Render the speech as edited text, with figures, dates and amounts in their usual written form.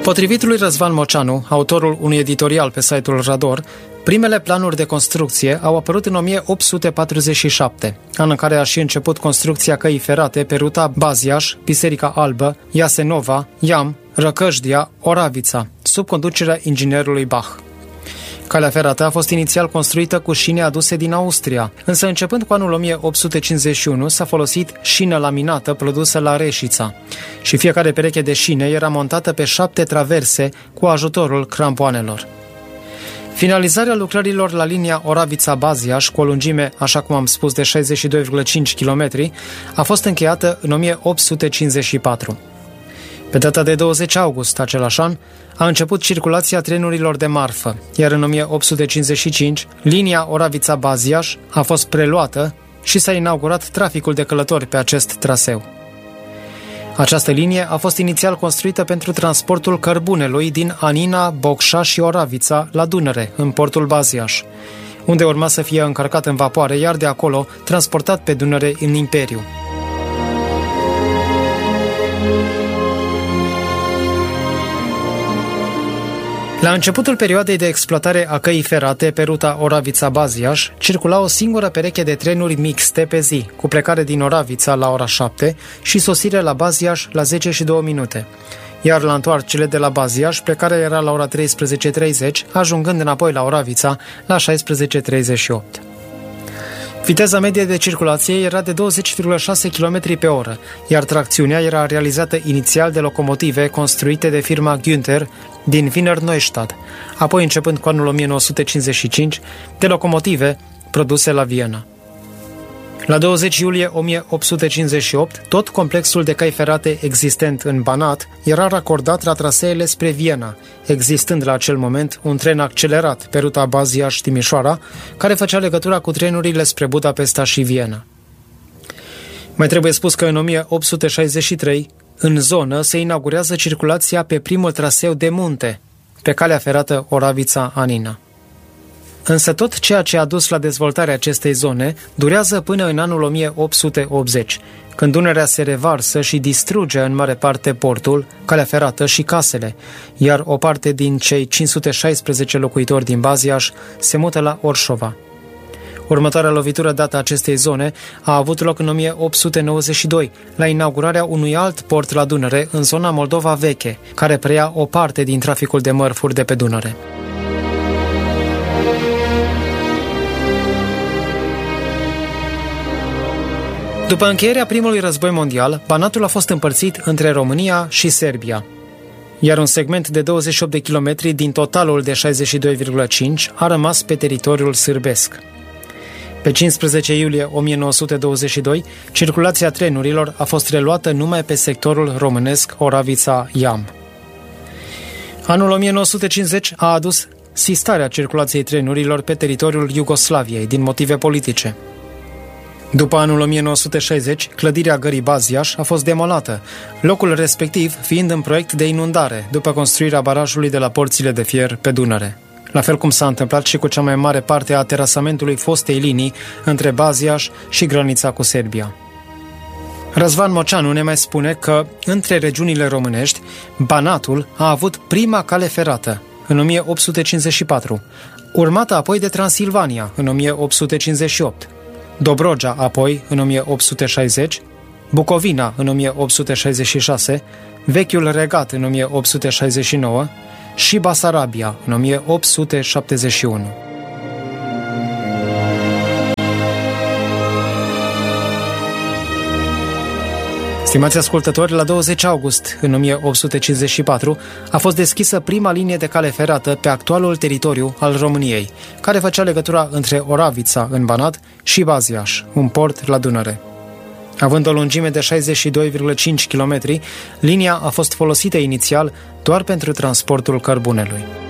Potrivit lui Răzvan Moceanu, autorul unui editorial pe site-ul Rador, primele planuri de construcție au apărut în 1847, an în care a și început construcția căii ferate pe ruta Baziaș, Biserica Albă, Iasenova, Iam, Răcășdia, Oravița, sub conducerea inginerului Bach. Calea ferată a fost inițial construită cu șine aduse din Austria, însă începând cu anul 1851 s-a folosit șină laminată produsă la Reșița și fiecare pereche de șine era montată pe 7 traverse cu ajutorul crampoanelor. Finalizarea lucrărilor la linia Oravița-Baziaș, cu o lungime, așa cum am spus, de 62,5 km, a fost încheiată în 1854. Pe data de 20 august același an, a început circulația trenurilor de marfă, iar în 1855, linia Oravița-Baziaș a fost preluată și s-a inaugurat traficul de călători pe acest traseu. Această linie a fost inițial construită pentru transportul cărbunelui din Anina, Bocșa și Oravița la Dunăre, în portul Baziaș, unde urma să fie încărcat în vapoare, iar de acolo transportat pe Dunăre în Imperiu. La începutul perioadei de exploatare a căii ferate pe ruta Oravița-Baziaș, circula o singură pereche de trenuri mixte pe zi, cu plecare din Oravița la ora 7 și sosire la Baziaș la 10 și 2 minute. Iar la întoarcere de la Baziaș, plecarea era la ora 13:30, ajungând înapoi la Oravița la 16:38. Viteza medie de circulație era de 20,6 km pe oră, iar tracțiunea era realizată inițial de locomotive construite de firma Günther din Wiener Neustadt, apoi începând cu anul 1955 de locomotive produse la Viena. La 20 iulie 1858, tot complexul de căi ferate existent în Banat era racordat la traseele spre Viena, existând la acel moment un tren accelerat pe ruta Baziaș-Timișoara, care făcea legătura cu trenurile spre Budapesta și Viena. Mai trebuie spus că în 1863, în zonă, se inaugurează circulația pe primul traseu de munte, pe calea ferată Oravița-Anina. Însă tot ceea ce a dus la dezvoltarea acestei zone durează până în anul 1880, când Dunărea se revarsă și distruge în mare parte portul, calea ferată și casele, iar o parte din cei 516 locuitori din Baziaș se mută la Orșova. Următoarea lovitură dată acestei zone a avut loc în 1892, la inaugurarea unui alt port la Dunăre, în zona Moldova Veche, care preia o parte din traficul de mărfuri de pe Dunăre. După încheierea primului război mondial, Banatul a fost împărțit între România și Serbia, iar un segment de 28 de kilometri din totalul de 62,5 a rămas pe teritoriul sârbesc. Pe 15 iulie 1922, circulația trenurilor a fost reluată numai pe sectorul românesc Oravița-Iam. Anul 1950 a adus sistarea circulației trenurilor pe teritoriul Iugoslaviei, din motive politice. După anul 1960, clădirea gării Baziaș a fost demolată, locul respectiv fiind în proiect de inundare, după construirea barajului de la Porțile de Fier pe Dunăre. La fel cum s-a întâmplat și cu cea mai mare parte a terasamentului fostei linii între Baziaș și granița cu Serbia. Răzvan Moceanu ne mai spune că, între regiunile românești, Banatul a avut prima cale ferată, în 1854, urmată apoi de Transilvania, în 1858, Dobrogea apoi, în 1860, Bucovina, în 1866, Vechiul Regat, în 1869 și Basarabia, în 1871. Stimați ascultători, la 20 august, în 1854, a fost deschisă prima linie de cale ferată pe actualul teritoriu al României, care făcea legătura între Oravița, în Banat, și Baziaș, un port la Dunăre. Având o lungime de 62,5 km, linia a fost folosită inițial doar pentru transportul cărbunelui.